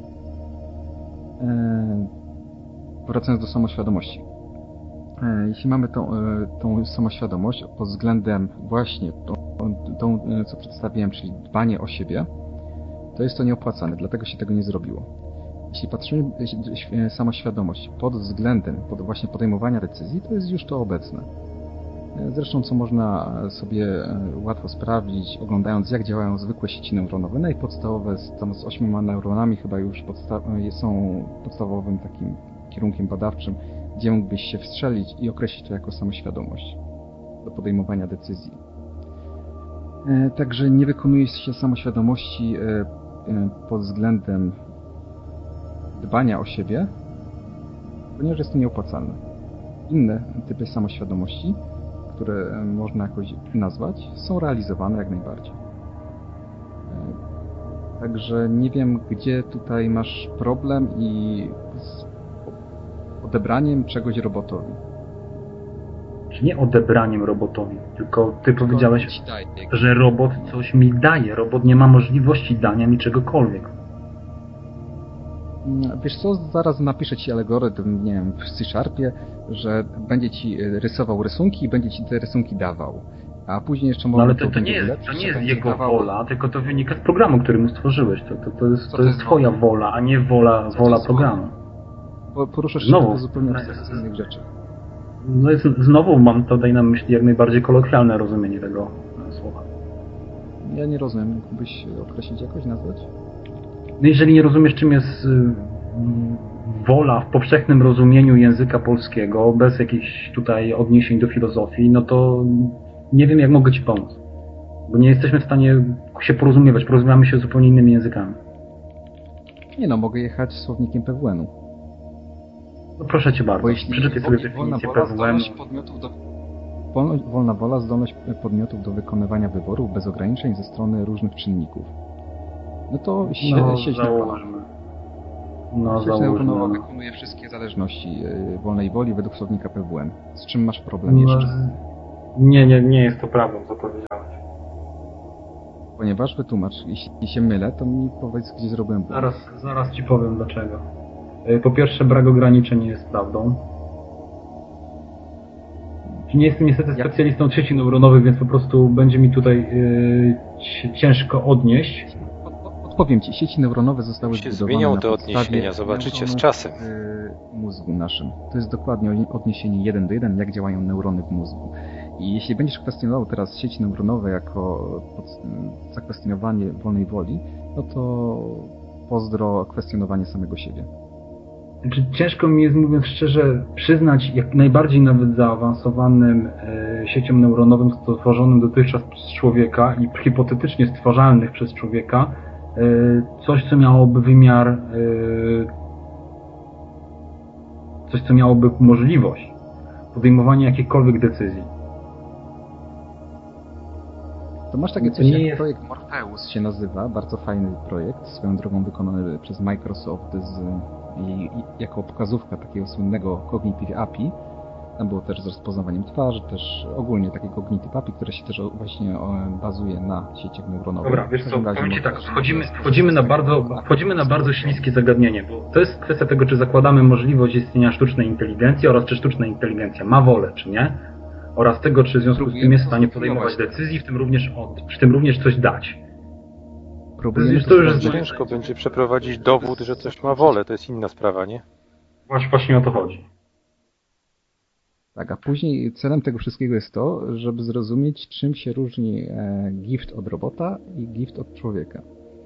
Eee, wracając do samoświadomości. Eee, jeśli mamy tą, e, tą samoświadomość pod względem właśnie tą, tą, co przedstawiłem, czyli dbanie o siebie, to jest to nieopłacane, dlatego się tego nie zrobiło. Jeśli patrzymy samoświadomość pod względem pod właśnie podejmowania decyzji, to jest już to obecne. Zresztą co można sobie łatwo sprawdzić, oglądając jak działają zwykłe sieci neuronowe. Najpodstawowe z, tam z ośmioma neuronami chyba już podsta są podstawowym takim kierunkiem badawczym, gdzie mógłbyś się wstrzelić i określić to jako samoświadomość do podejmowania decyzji. Także nie wykonuje się samoświadomości pod względem dbania o siebie, ponieważ jest to nieopłacalne. Inne typy samoświadomości, które można jakoś nazwać, są realizowane jak najbardziej. Także nie wiem, gdzie tutaj masz problem i z odebraniem czegoś robotowi. Czy nie odebraniem robotowi, tylko ty tylko powiedziałeś, że robot coś mi daje. Robot nie ma możliwości dania mi czegokolwiek. Wiesz co, zaraz napiszę ci algorytm, nie wiem, w C-Sharpie, że będzie ci rysował rysunki i będzie ci te rysunki dawał. A później jeszcze może... No ale to, to nie jest, to nie jest jego dawał... wola, tylko to wynika z programu, który mu stworzyłeś. To, to, to jest, to jest twoja wola, a nie wola, wola programu. Poruszasz się do zupełnie abstrakcyjnych rzeczy. No jest, znowu mam tutaj na myśli jak najbardziej kolokwialne rozumienie tego słowa. Ja nie rozumiem. Mógłbyś określić jakoś, nazwać? No jeżeli nie rozumiesz, czym jest y, wola w powszechnym rozumieniu języka polskiego, bez jakichś tutaj odniesień do filozofii, no to nie wiem, jak mogę ci pomóc. Bo nie jesteśmy w stanie się porozumiewać, porozumiamy się zupełnie innymi językami. Nie no, mogę jechać słownikiem P W N-u. No proszę cię bardzo, przeczytaj sobie definicję P W N-u. Do... Wolność, wolna wola, zdolność podmiotów do wykonywania wyborów bez ograniczeń ze strony różnych czynników. No to sie, no, sieć założmy. No, sieć neuronowa wykonuje wszystkie zależności yy, wolnej woli według słownika P W N. Z czym masz problem no, jeszcze? Nie, nie, nie jest to prawdą, co powiedziałeś. Ponieważ wytłumacz, jeśli się mylę, to mi powiedz, gdzie zrobiłem błąd. Zaraz, zaraz ci powiem dlaczego. Po pierwsze, brak ograniczeń jest prawdą. Nie jestem niestety specjalistą od sieci neuronowych, więc po prostu będzie mi tutaj yy, ciężko odnieść. Odpowiem ci, sieci neuronowe zostały się zbudowane zmienią na te odniesienia, zobaczycie z czasem. W mózgu naszym. To jest dokładnie odniesienie jeden do jeden, jak działają neurony w mózgu. I jeśli będziesz kwestionował teraz sieci neuronowe jako zakwestionowanie wolnej woli, no to pozdro kwestionowanie samego siebie. Znaczy, ciężko mi jest, mówiąc szczerze, przyznać jak najbardziej nawet zaawansowanym e, sieciom neuronowym stworzonym dotychczas przez człowieka i hipotetycznie stwarzalnych przez człowieka e, coś, co miałoby wymiar, e, coś, co miałoby możliwość podejmowania jakichkolwiek decyzji. To masz takie coś jak jest... projekt Morpheus się nazywa, bardzo fajny projekt, swoją drogą wykonany przez Microsoft z, i, jako pokazówka takiego słynnego Cognitive A P I. Tam było też z rozpoznawaniem twarzy, też ogólnie takie Cognitive A P I, które się też właśnie bazuje na sieciach neuronowych. Dobra, wiesz co, powiem ci tak, wchodzimy, wchodzimy, na bardzo, wchodzimy na bardzo śliskie zagadnienie, bo to jest kwestia tego, czy zakładamy możliwość istnienia sztucznej inteligencji oraz czy sztuczna inteligencja ma wolę, czy nie. Oraz tego, czy w związku z tym jest w stanie podejmować decyzji, w tym również, w tym również coś dać. Próbujemy to już ciężko będzie przeprowadzić dowód, że coś ma wolę, to jest inna sprawa, nie? Właśnie, właśnie o to chodzi. Tak, a później celem tego wszystkiego jest to, żeby zrozumieć, czym się różni gift od robota i gift od człowieka.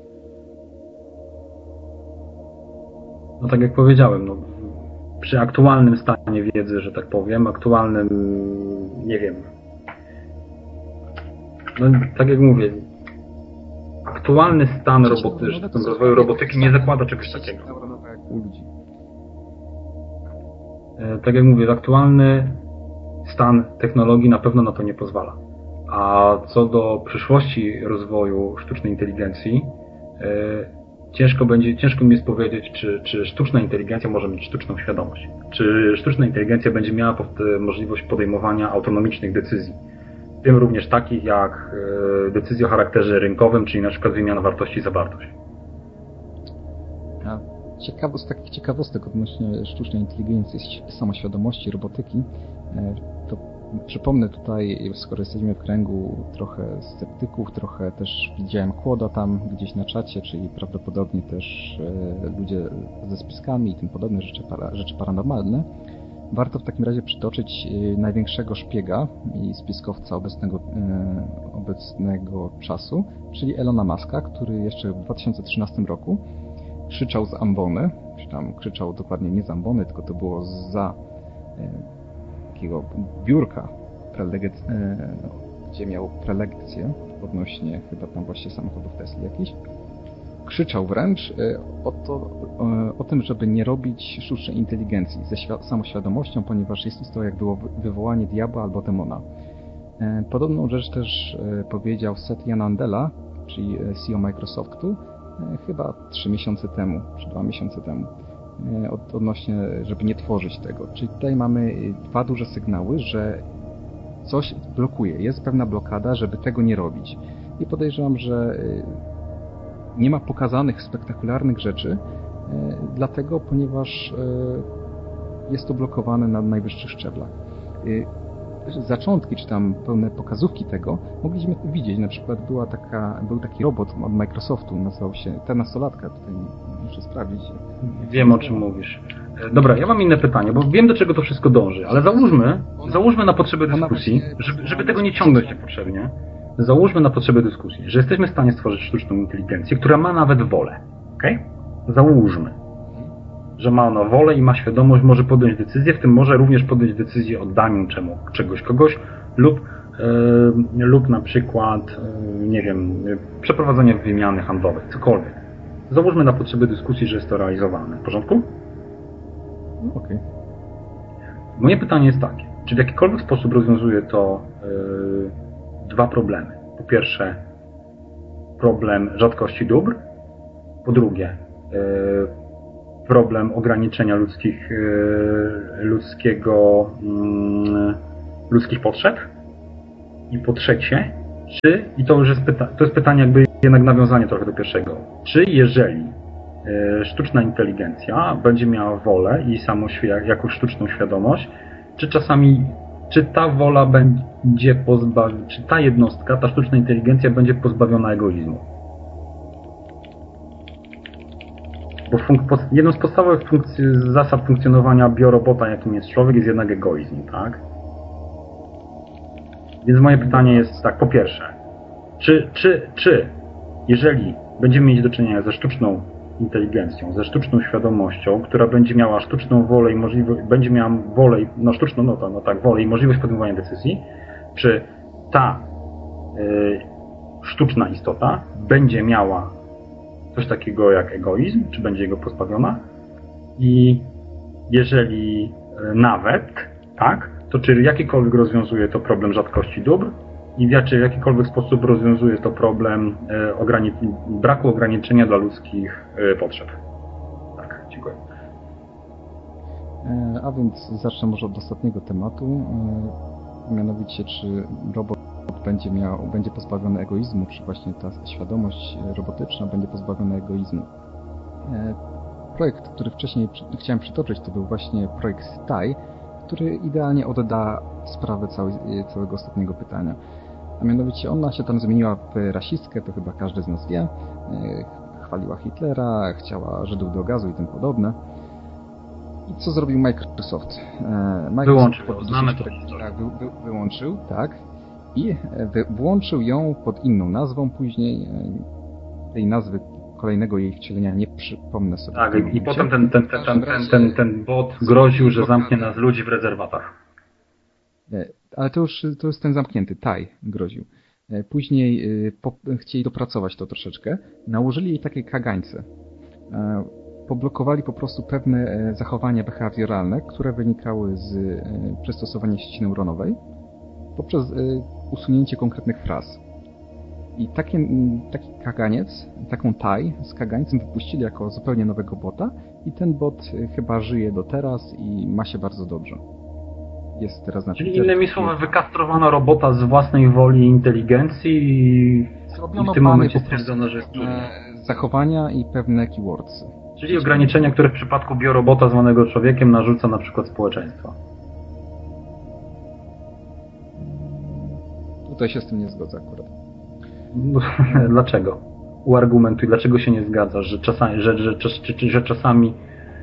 No tak jak powiedziałem, no, przy aktualnym stanie wiedzy, że tak powiem, aktualnym, nie wiem, no tak jak mówię, aktualny stan roboty, rozwoju robotyki nie zakłada czegoś takiego. Tak jak mówię, aktualny stan technologii na pewno na to nie pozwala. A co do przyszłości rozwoju sztucznej inteligencji, ciężko będzie, ciężko mi jest powiedzieć, czy, czy sztuczna inteligencja może mieć sztuczną świadomość. Czy sztuczna inteligencja będzie miała możliwość podejmowania autonomicznych decyzji. W tym również takich jak decyzje o charakterze rynkowym, czyli na przykład wymiana wartości za wartość. A ciekawość, z takich ciekawostek odnośnie sztucznej inteligencji, samoświadomości, robotyki, to przypomnę tutaj, skoro jesteśmy w kręgu trochę sceptyków, trochę też widziałem Kłoda tam gdzieś na czacie, czyli prawdopodobnie też ludzie ze spiskami i tym podobne rzeczy, para, rzeczy paranormalne. Warto w takim razie przytoczyć największego szpiega i spiskowca obecnego, obecnego czasu, czyli Elona Muska, który jeszcze w dwa tysiące trzynastym roku krzyczał z ambony, czy tam krzyczał dokładnie nie z ambony, tylko to było za takiego biurka, preleg- gdzie miał prelekcję odnośnie chyba tam właśnie samochodów Tesla jakiś. Krzyczał wręcz o, to, o tym, żeby nie robić sztucznej inteligencji ze świ- samoświadomością, ponieważ jest to jak było wywołanie diabła albo demona. Podobną rzecz też powiedział Satya Nadella, czyli C E O Microsoftu, chyba trzy miesiące temu, czy dwa miesiące temu, od, odnośnie, żeby nie tworzyć tego. Czyli tutaj mamy dwa duże sygnały, że coś blokuje, jest pewna blokada, żeby tego nie robić. I podejrzewam, że nie ma pokazanych spektakularnych rzeczy, dlatego, ponieważ jest to blokowane na najwyższych szczeblach. Zaczątki, czy tam pełne pokazówki tego mogliśmy widzieć. Na przykład była taka, był taki robot od Microsoftu, nazywał się, ta nastolatka, tutaj muszę sprawdzić. Wiem, o czym mówisz. Dobra, ja mam inne pytanie, bo wiem, do czego to wszystko dąży, ale załóżmy, załóżmy na potrzeby dyskusji, żeby, żeby tego nie ciągnąć niepotrzebnie, załóżmy na potrzeby dyskusji, że jesteśmy w stanie stworzyć sztuczną inteligencję, która ma nawet wolę. Okej? Okay? Załóżmy, że ma ona wolę i ma świadomość, może podjąć decyzję, w tym może również podjąć decyzję o oddaniu czemu, czegoś kogoś lub yy, lub na przykład, yy, nie wiem, yy, przeprowadzenie wymiany handlowej, cokolwiek. Załóżmy na potrzeby dyskusji, że jest to realizowane. W porządku? No, okej. Okay. Moje pytanie jest takie, czy w jakikolwiek sposób rozwiązuje to yy, dwa problemy? Po pierwsze, problem rzadkości dóbr, po drugie, yy, problem ograniczenia ludzkich, yy, ludzkiego, yy, ludzkich potrzeb i po trzecie, czy, i to już jest, pyta, to jest pytanie jakby jednak nawiązanie trochę do pierwszego, czy jeżeli yy, sztuczna inteligencja będzie miała wolę i samo jakąś sztuczną świadomość, czy czasami, czy ta wola będzie pozbawiona, czy ta jednostka, ta sztuczna inteligencja będzie pozbawiona egoizmu? Bo funk- jedną z podstawowych funkcji, zasad funkcjonowania biorobota, jakim jest człowiek, jest jednak egoizm, tak? Więc moje pytanie jest tak, po pierwsze, czy, czy, czy jeżeli będziemy mieć do czynienia ze sztuczną inteligencją, ze sztuczną świadomością, która będzie miała sztuczną wolę i możliwość, będzie miała wolę, no sztuczną, no, to, no tak, wolę i możliwość podejmowania decyzji, czy ta y, sztuczna istota będzie miała coś takiego jak egoizm, czy będzie jego pozbawiona? I jeżeli y, nawet, tak, to czy w jakikolwiek rozwiązuje to problem rzadkości dóbr i w, czy w jakikolwiek sposób rozwiązuje to problem y, ograni- braku ograniczenia dla ludzkich y, potrzeb. Tak, dziękuję. E, a więc zacznę może od ostatniego tematu, e, mianowicie czy robot będzie miał, będzie pozbawiony egoizmu, czy właśnie ta świadomość robotyczna będzie pozbawiona egoizmu. E, projekt, który wcześniej przy, chciałem przytoczyć, to był właśnie projekt Stai, który idealnie odda sprawę całej, całego ostatniego pytania. A mianowicie ona się tam zmieniła w rasistkę, to chyba każdy z nas wie. Chwaliła Hitlera, chciała Żydów do gazu i tym podobne. I co zrobił Microsoft? Microsoft wyłączył, znamy to. Tak, wy, wy, wyłączył, tak. I wy, włączył ją pod inną nazwą później. Tej nazwy kolejnego jej wcielenia nie przypomnę sobie. Tak, i, i potem ten, ten, ten, ten, ten, ten, ten bot groził, że zamknie nas ludzi w rezerwatach. Ale to już to jest ten zamknięty, Taj groził. Później po, chcieli dopracować to troszeczkę. Nałożyli jej takie kagańce. Poblokowali po prostu pewne zachowania behawioralne, które wynikały z przystosowania sieci neuronowej poprzez usunięcie konkretnych fraz. I taki, taki kaganiec, taką Taj z kagańcem wypuścili jako zupełnie nowego bota i ten bot chyba żyje do teraz i ma się bardzo dobrze. Jest teraz na Czyli innymi słowy wykastrowano robota z własnej woli i inteligencji i, i w tym momencie stwierdzono, że jest trudno. Zachowania i pewne keywords. Czyli ograniczenia, które w przypadku biorobota zwanego człowiekiem narzuca na przykład społeczeństwo. Tutaj się z tym nie zgodzę akurat. Dlaczego? Uargumentuj, dlaczego się nie zgadzasz, że czasami, że, że, że, że czasami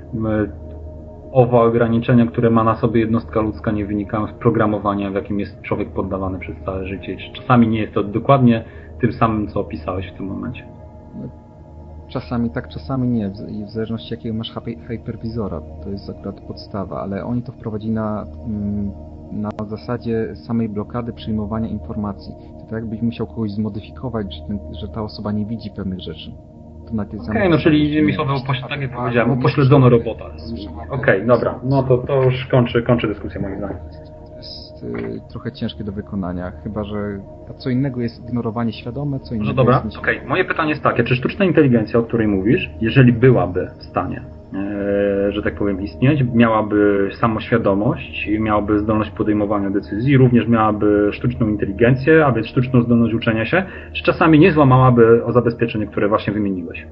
owe ograniczenia, które ma na sobie jednostka ludzka, nie wynikają z programowania, w jakim jest człowiek poddawany przez całe życie. Czy czasami nie jest to dokładnie tym samym, co opisałeś w tym momencie? Czasami tak, czasami nie. I w zależności jakiego masz hyperwizora. To jest akurat podstawa, ale oni to wprowadzili na, na zasadzie samej blokady przyjmowania informacji. To tak jakbyś musiał kogoś zmodyfikować, że, ten, że ta osoba nie widzi pewnych rzeczy. Okej, okay, no czyli innymi słowy, tak jak powiedziałem, upośledzono robota. Okej, okay, dobra, no to, to już kończy, kończy dyskusję moim zdaniem. To jest y, trochę ciężkie do wykonania, chyba że a co innego jest ignorowanie świadome, co innego no dobra, jest okej, okay. Moje pytanie jest takie, czy sztuczna inteligencja, o której mówisz, jeżeli byłaby w stanie, e, że tak powiem, istnieć, miałaby samoświadomość, miałaby zdolność podejmowania decyzji, również miałaby sztuczną inteligencję, a więc sztuczną zdolność uczenia się, czy czasami nie złamałaby o zabezpieczenie, które właśnie wymieniłeś?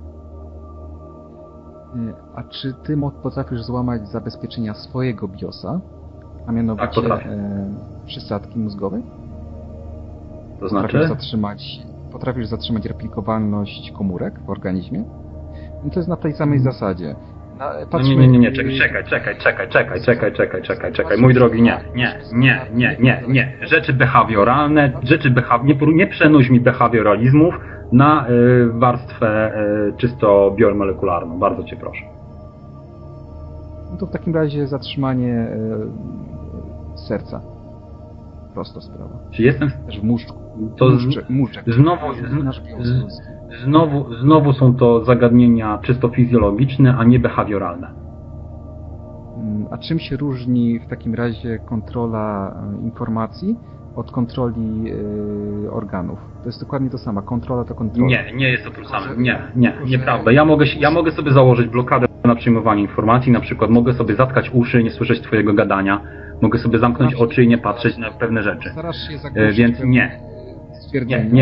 A czy ty potrafisz złamać zabezpieczenia swojego BIOSa, a mianowicie tak, e, przysadki mózgowej? To znaczy? Potrafisz zatrzymać, potrafisz zatrzymać replikowalność komórek w organizmie? No to jest na tej samej zasadzie. Na, patrzmy, no nie, nie, nie, nie, czekaj, czekaj, czekaj, czekaj, czekaj, czekaj, czekaj, czekaj, czekaj, mój drogi, nie, nie, nie, nie, nie, nie. Rzeczy behawioralne, rzeczy beha- nie, nie przenoś mi behawioralizmów na y, warstwę y, czysto biomolekularną, bardzo cię proszę. No to w takim razie zatrzymanie y, serca. prosta sprawa. Czy jestem... Też w muszczku. To Muszczek, muszczek. znowu, Nasz z, znowu, znowu są to zagadnienia czysto fizjologiczne, a nie behawioralne. A czym się różni w takim razie kontrola informacji od kontroli yy, organów? To jest dokładnie to samo. Kontrola to kontrola. Nie, nie jest to to samo. Nie, nie, nieprawda. Ja mogę, ja mogę sobie założyć blokadę na przyjmowanie informacji, na przykład mogę sobie zatkać uszy, nie słyszeć twojego gadania, mogę sobie zamknąć oczy i nie patrzeć na pewne rzeczy. Starasz się Więc nie. stwierdzenie. Nie, nie.